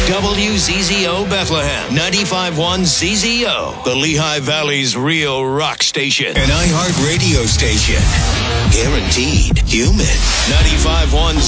WZZO Bethlehem, 95.1 ZZO, the Lehigh Valley's real rock station. An iHeart radio station. Guaranteed human. 95.1